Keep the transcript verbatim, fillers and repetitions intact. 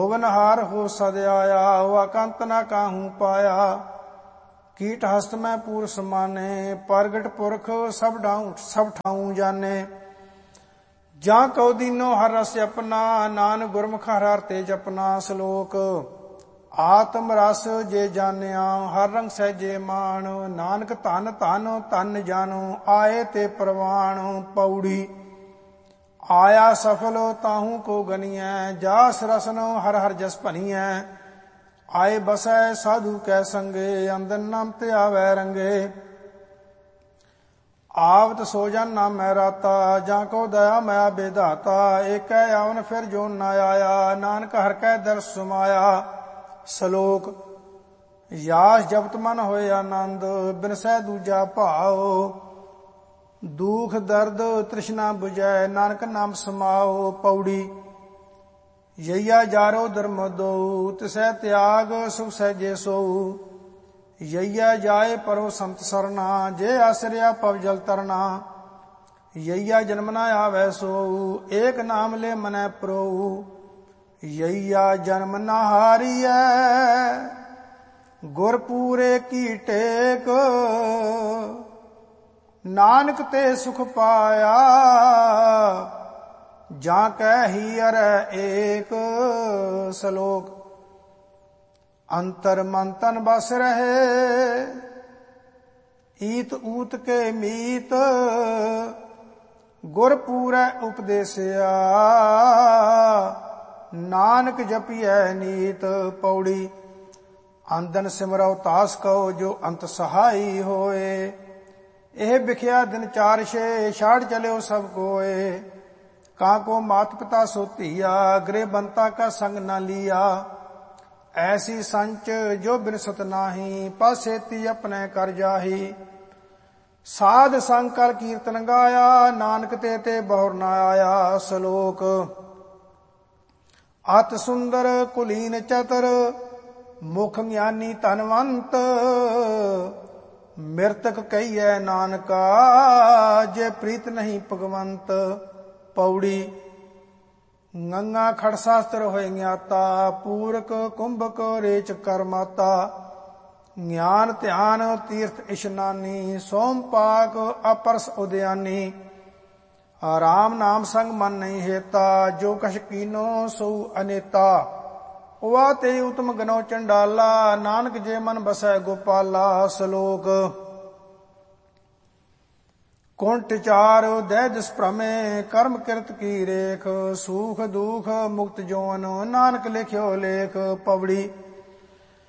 भुवनहार हो सद आया, हुआ कंत ना काहू पाया। कीट हस्त में पूर समाने, प्रगट पुरख सब ठाऊं सब ठाऊं जाने। जा कौ दीनो हर रस अपना, नानक गुरमुख हर हर ते जपना। श्लोक आत्म रस जे जानिया, हर रंग सहजे मान। नानक धन धन धन जानो, आए ते प्रवाण। पौड़ी आया सफल ताहू को गनिया, जास रसनो हर हर जस भनिया। आए बसै साधु कै संगे, अंदन नाम ते आवे रंगे। आवत सो जन ना मैं राता, जाको दया मैं बेधाता। एक आवन फिर जो न आया, नानक हर कै दर्श सुमाया। श्लोक यास जपत मन होए आनंद, बिनसै दूजा भाव। दुख दर्द तृष्णा बुझै, नानक नाम समाओ। पौड़ी यैया जारो धर्म दो, तिसै त्याग सुख सहजे सोऊ। यैया जाए परो संत सरना, जे आश्रया पव जल तरना। यैया जन्म न आवै सोऊ, एक नाम ले मनै प्रोऊ। यैया जन्म न हारियै, गुर पूरे की टेक। नानक ते सुख पाया, जाकै ही अरै एक। श्लोक अंतर मन तन बस रहे, ईत ऊत के मीत। गुर पूरै उपदेसिया, नानक जपियै नीत। पौड़ी आंदन सिमरौ तास कहो, जो अंत सहाई होए। ਇਹ ਵਿਖਿਆ ਦਿਨ ਚਾਰ ਛੇ, ਛਾੜ ਚਲਿਓ ਸਭ ਕੋਏ। ਕਾਂ ਕੋ ਮਾਤ ਪਿਤਾ ਸੋ ਧੀਆ, ਗ੍ਰਹਿ ਬੰਤਾ ਕਾ ਸੰਗ ਨਾ ਲੀਆ। ਐਸੀ ਸੰਚ ਜੋ ਬਿਨਸਤ ਨਾਹੀ, ਪਾਸੇਤੀ ਆਪਣੇ ਕਰ ਜਾਹੀ। ਸਾਧ ਸੰਗ ਕਰ ਕੀਰਤਨ ਗਾਇਆ, ਨਾਨਕ ਤੇ ਤੇ ਬਹੁਰ ਨਾ ਆਇਆ। ਸ਼ਲੋਕ ਅਤ ਸੁੰਦਰ ਕੁਲੀਨ ਚਤਰ, ਮੁਖ ਗਿਆਨੀ ਧਨਵੰਤ। ਮਿਰਤਕ ਕਹੀਐ ਨਾਨਕਾ, ਜੇ ਪ੍ਰੀਤ ਨਹੀਂ ਭਗਵੰਤ। ਪੌੜੀ ਗੰਗਾ ਖੜ ਸ਼ਾਸਤਰ ਹੋਏ ਗਿਆਤਾ, ਪੂਰਕ ਕੁੰਭਕ ਰੇਚ ਕਰਮਾਤਾ। ਗਿਆਨ ਧਿਆਨ ਤੀਰਥ ਇਸ਼ਨਾਨੀ, ਸੋਮ ਪਾਕ ਅਪਰਸ ਉਦਿਆਨੀ। ਰਾਮ ਨਾਮ ਸੰਗ ਮਨ ਨਹੀਂ ਹੇਤਾ, ਜੋ ਕਛ ਕੀਨੋ ਸੋ ਅਨੇਤਾ। ਉਵਾ ਤੇ ਉਤਮ ਗਨੋ ਚੰਡਾਲਾ, ਨਾਨਕ ਜੇ ਮਨ ਬਸੈ ਗੋਪਾਲਾ। ਸ਼ਲੋਕ ਕੁੰਟ ਚਾਰ ਦੈ ਦਿਸ ਭ੍ਰਮੇ, ਕਰਮ ਕਿਰਤ ਕੀ ਰੇਖ। ਸੂਖ ਦੁਖ ਮੁਕਤ ਜੋਨ, ਨਾਨਕ ਲਿਖਿਓ ਲੇਖ। ਪਵੜੀ